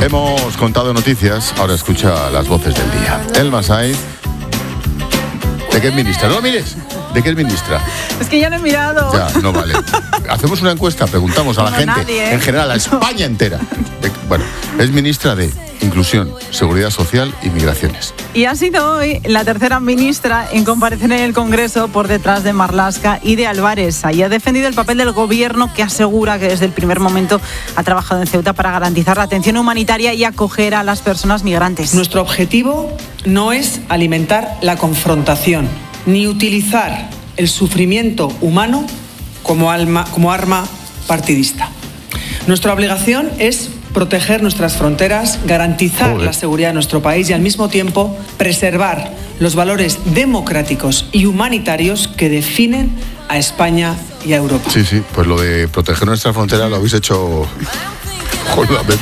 Hemos contado noticias, ahora escucha las voces del día. Elma Saiz. ¿De qué es ministra? No lo mires. ¿De qué es ministra? Es que ya lo he mirado. Ya, no vale. Hacemos una encuesta, preguntamos a la gente, nadie, ¿eh? En general, a España entera. Bueno, es ministra de Inclusión, Seguridad Social y Migraciones. Y ha sido hoy la tercera ministra en comparecer en el Congreso por detrás de Marlaska y de Álvarez. Y ha defendido el papel del gobierno, que asegura que desde el primer momento ha trabajado en Ceuta para garantizar la atención humanitaria y acoger a las personas migrantes. Nuestro objetivo no es alimentar la confrontación, ni utilizar el sufrimiento humano como arma partidista. Nuestra obligación es proteger nuestras fronteras, garantizar la seguridad de nuestro país y al mismo tiempo preservar los valores democráticos y humanitarios que definen a España y a Europa. Sí, pues lo de proteger nuestra frontera lo habéis hecho jodidamente.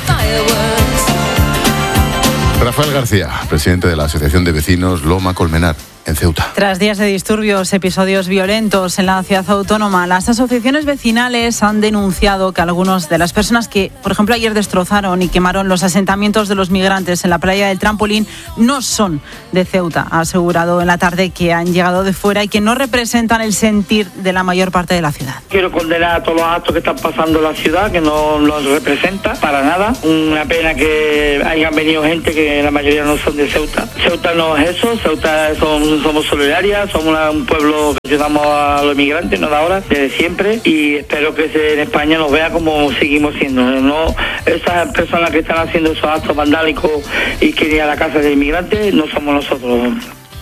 Rafael García, presidente de la Asociación de Vecinos Loma Colmenar, en Ceuta. Tras días de disturbios, episodios violentos en la ciudad autónoma, las asociaciones vecinales han denunciado que algunas de las personas que, por ejemplo, ayer destrozaron y quemaron los asentamientos de los migrantes en la playa del Trampolín no son de Ceuta. Ha asegurado en la tarde que han llegado de fuera y que no representan el sentir de la mayor parte de la ciudad. Quiero condenar a todos los actos que están pasando en la ciudad, que no los representa para nada. Una pena que hayan venido gente que la mayoría no son de Ceuta. Ceuta no es eso, Ceuta somos solidarias, somos un pueblo que ayudamos a los inmigrantes, no de ahora, desde siempre, y espero que en España nos vea como seguimos siendo. No, esas personas que están haciendo esos actos vandálicos y que ir a la casa de inmigrantes no somos nosotros.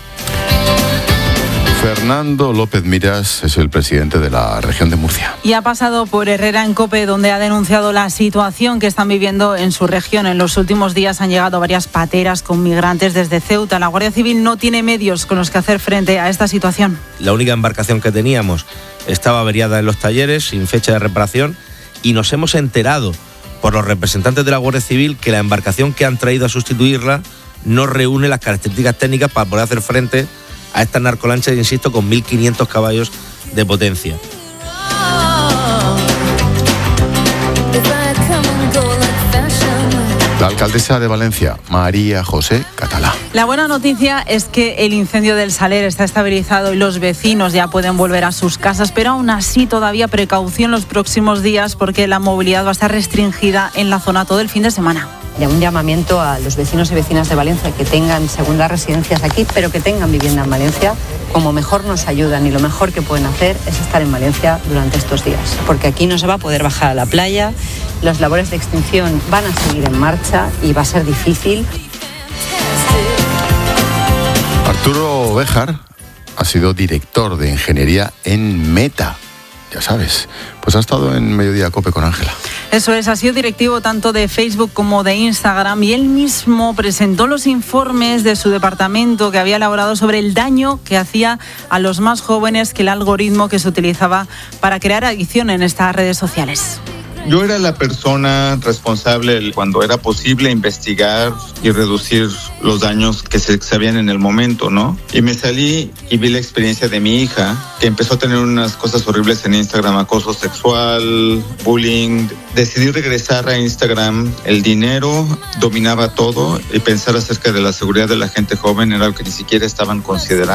Fernando López Miras es el presidente de la región de Murcia. Y ha pasado por Herrera en COPE, donde ha denunciado la situación que están viviendo en su región. En los últimos días han llegado varias pateras con migrantes desde Ceuta. La Guardia Civil no tiene medios con los que hacer frente a esta situación. La única embarcación que teníamos estaba averiada en los talleres, sin fecha de reparación, y nos hemos enterado por los representantes de la Guardia Civil que la embarcación que han traído a sustituirla no reúne las características técnicas para poder hacer frente a estas narcolanchas, insisto, con 1.500 caballos de potencia. La alcaldesa de Valencia, María José Catalá. La buena noticia es que el incendio del Saler está estabilizado y los vecinos ya pueden volver a sus casas, pero aún así todavía precaución los próximos días porque la movilidad va a estar restringida en la zona todo el fin de semana. Y un llamamiento a los vecinos y vecinas de Valencia que tengan segundas residencias aquí, pero que tengan vivienda en Valencia. Como mejor nos ayudan y lo mejor que pueden hacer es estar en Valencia durante estos días, porque aquí no se va a poder bajar a la playa, las labores de extinción van a seguir en marcha y va a ser difícil. Arturo Béjar ha sido director de ingeniería en Meta. Ya sabes, pues ha estado en Mediodía COPE con Ángela. Eso es, ha sido directivo tanto de Facebook como de Instagram y él mismo presentó los informes de su departamento que había elaborado sobre el daño que hacía a los más jóvenes que el algoritmo que se utilizaba para crear adicción en estas redes sociales. Yo era la persona responsable cuando era posible investigar y reducir los daños que se sabían en el momento, ¿no? Y me salí y vi la experiencia de mi hija, que empezó a tener unas cosas horribles en Instagram, acoso sexual, bullying. Decidí regresar a Instagram. El dinero dominaba todo y pensar acerca de la seguridad de la gente joven era algo que ni siquiera estaban considerando.